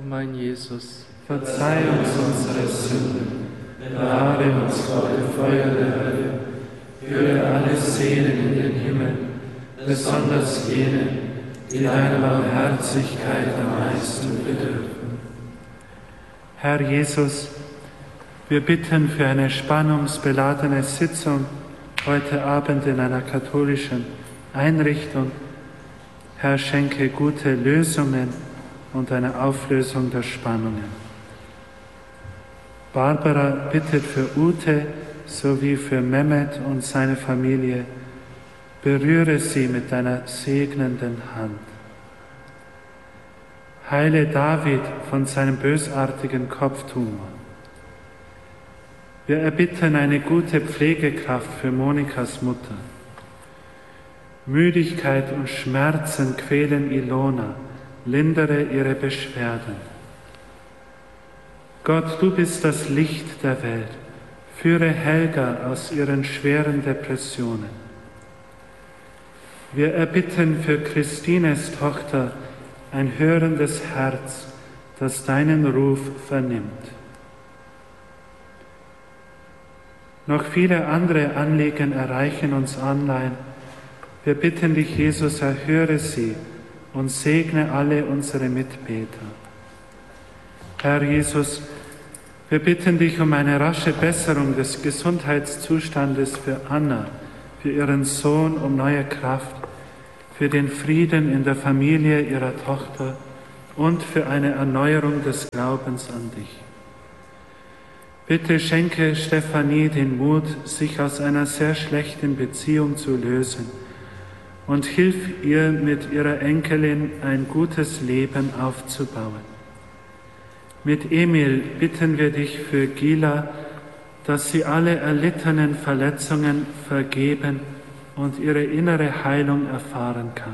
mein Jesus, verzeih uns unsere Sünden, bewahre uns vor dem Feuer der Hölle, führe alle Seelen in den Himmel, besonders jene, die deiner Barmherzigkeit am meisten bedürfen. Herr Jesus, wir bitten für eine spannungsbeladene Sitzung heute Abend in einer katholischen Einrichtung. Herr, schenke gute Lösungen und eine Auflösung der Spannungen. Barbara bittet für Ute sowie für Mehmet und seine Familie. Berühre sie mit deiner segnenden Hand. Heile David von seinem bösartigen Kopftumor. Wir erbitten eine gute Pflegekraft für Monikas Mutter. Müdigkeit und Schmerzen quälen Ilona, lindere ihre Beschwerden. Gott, du bist das Licht der Welt, führe Helga aus ihren schweren Depressionen. Wir erbitten für Christines Tochter ein hörendes Herz, das deinen Ruf vernimmt. Noch viele andere Anliegen erreichen uns online. Wir bitten dich, Jesus, erhöre sie und segne alle unsere Mitbeter. Herr Jesus, wir bitten dich um eine rasche Besserung des Gesundheitszustandes für Anna, für ihren Sohn, um neue Kraft, für den Frieden in der Familie ihrer Tochter und für eine Erneuerung des Glaubens an dich. Bitte schenke Stefanie den Mut, sich aus einer sehr schlechten Beziehung zu lösen und hilf ihr, mit ihrer Enkelin ein gutes Leben aufzubauen. Mit Emil bitten wir dich für Gila, dass sie alle erlittenen Verletzungen vergeben und ihre innere Heilung erfahren kann.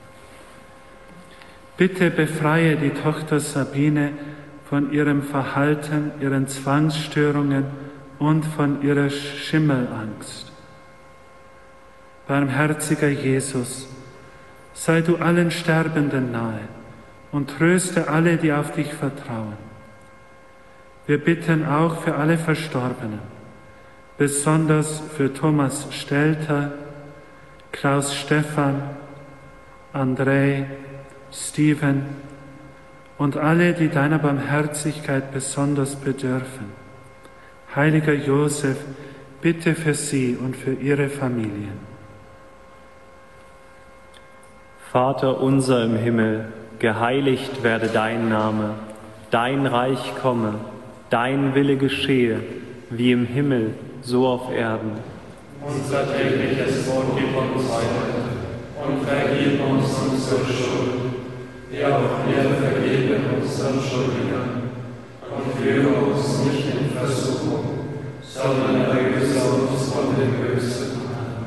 Bitte befreie die Tochter Sabine von ihrem Verhalten, ihren Zwangsstörungen und von ihrer Schimmelangst. Barmherziger Jesus, sei du allen Sterbenden nahe und tröste alle, die auf dich vertrauen. Wir bitten auch für alle Verstorbenen, besonders für Thomas Stelter, Klaus Stephan, André, Steven und alle, die deiner Barmherzigkeit besonders bedürfen. Heiliger Josef, bitte für sie und für ihre Familien. Vater unser im Himmel, geheiligt werde dein Name, dein Reich komme, dein Wille geschehe, wie im Himmel, so auf Erden. Unser tägliches Brot gib uns heute und vergib uns unsere Schuld, wie auch wir vergeben unseren Schuldigern. Und führe uns nicht in Versuchung, sondern erlöse uns von dem Bösen.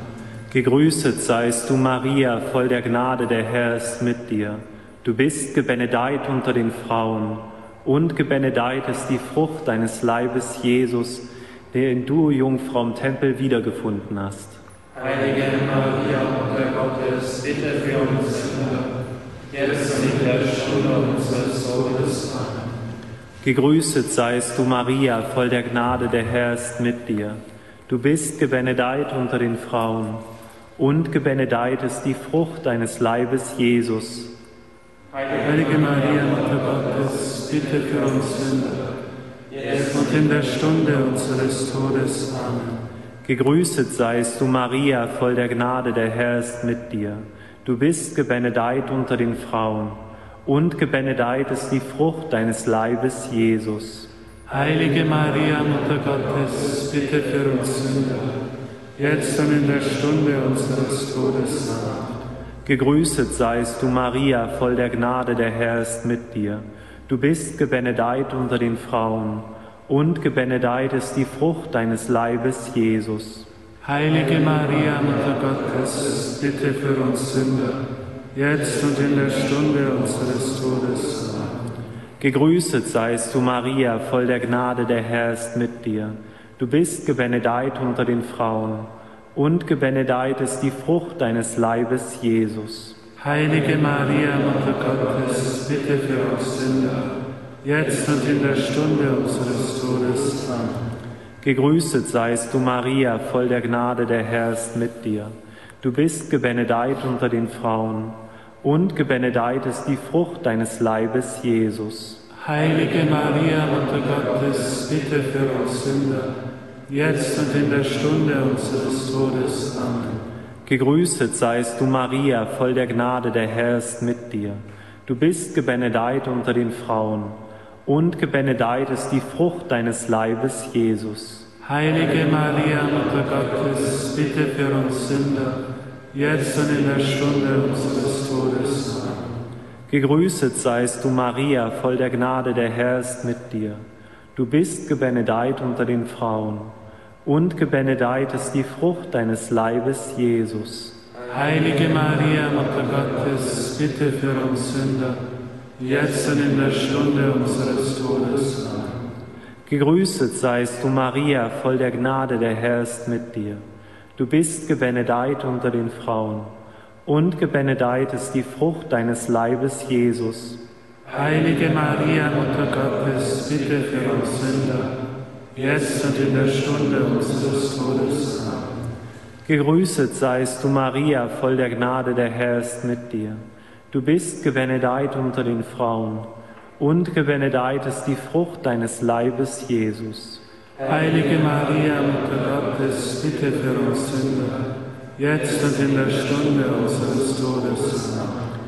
Gegrüßet seist du, Maria, voll der Gnade, der Herr ist mit dir. Du bist gebenedeit unter den Frauen, und gebenedeit ist die Frucht deines Leibes, Jesus, den du, Jungfrau, im Tempel wiedergefunden hast. Heilige Maria, Mutter Gottes, bitte für uns Sünder, jetzt und in der Stunde unseres Todes. Amen. Gegrüßet seist du, Maria, voll der Gnade, der Herr ist mit dir. Du bist gebenedeit unter den Frauen, und gebenedeit ist die Frucht deines Leibes, Jesus. Heilige Maria, Mutter Gottes, bitte für uns Sünder, jetzt und in der Stunde unseres Todes. Amen. Gegrüßet seist du, Maria, voll der Gnade, der Herr ist mit dir. Du bist gebenedeit unter den Frauen, und gebenedeit ist die Frucht deines Leibes, Jesus. Heilige Maria, Mutter Gottes, bitte für uns Sünder, jetzt und in der Stunde unseres Todes. Amen. Gegrüßet seist du, Maria, voll der Gnade, der Herr ist mit dir. Du bist gebenedeit unter den Frauen, und gebenedeit ist die Frucht deines Leibes, Jesus. Heilige Maria, Mutter Gottes, bitte für uns Sünder, jetzt und in der Stunde unseres Todes. Amen. Gegrüßet seist du, Maria, voll der Gnade, der Herr ist mit dir. Du bist gebenedeit unter den Frauen, und gebenedeit ist die Frucht deines Leibes, Jesus. Heilige Maria, Mutter Gottes, bitte für uns Sünder, jetzt und in der Stunde unseres Todes. Amen. Gegrüßet seist du, Maria, voll der Gnade, der Herr ist mit dir. Du bist gebenedeit unter den Frauen, und gebenedeit ist die Frucht deines Leibes, Jesus. Heilige Maria, Mutter Gottes, bitte für uns Sünder, jetzt und in der Stunde unseres Todes. Amen. Gegrüßet seist du, Maria, voll der Gnade, der Herr ist mit dir. Du bist gebenedeit unter den Frauen, und gebenedeit ist die Frucht deines Leibes, Jesus. Heilige Maria, Mutter Gottes, bitte für uns Sünder, jetzt und in der Stunde unseres Todes. Amen. Gegrüßet seist du, Maria, voll der Gnade, der Herr ist mit dir. Du bist gebenedeit unter den Frauen, und gebenedeit ist die Frucht deines Leibes, Jesus. Heilige Maria, Mutter Gottes, bitte für uns Sünder, jetzt und in der Stunde unseres Todes. Amen. Gegrüßet seist du, Maria, voll der Gnade, der Herr ist mit dir. Du bist gebenedeit unter den Frauen, und gebenedeit ist die Frucht deines Leibes, Jesus. Heilige Maria, Mutter Gottes, bitte für uns Sünder, jetzt und in der Stunde unseres Todes. Amen. Gegrüßet seist du, Maria, voll der Gnade, der Herr ist mit dir. Du bist gebenedeit unter den Frauen, und gebenedeit ist die Frucht deines Leibes, Jesus. Heilige Maria, Mutter Gottes, bitte für uns Sünder, jetzt und in der Stunde unseres Todes. Amen.